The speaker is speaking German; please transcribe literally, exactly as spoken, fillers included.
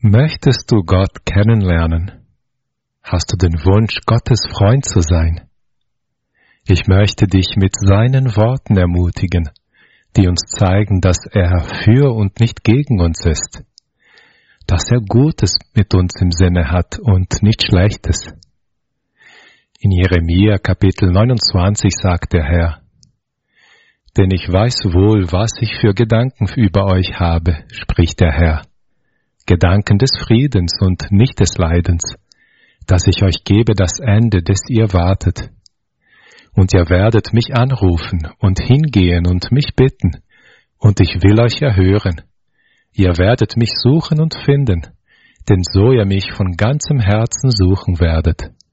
Möchtest du Gott kennenlernen? Hast du den Wunsch, Gottes Freund zu sein? Ich möchte dich mit seinen Worten ermutigen, die uns zeigen, dass er für und nicht gegen uns ist, dass er Gutes mit uns im Sinne hat und nicht Schlechtes. In Jeremia Kapitel neunundzwanzig sagt der Herr: Denn ich weiß wohl, was ich für Gedanken über euch habe, spricht der Herr. Gedanken des Friedens und nicht des Leidens, dass ich euch gebe das Ende, des ihr wartet. Und ihr werdet mich anrufen und hingehen und mich bitten, und ich will euch erhören. Ihr werdet mich suchen und finden, denn so ihr mich von ganzem Herzen suchen werdet.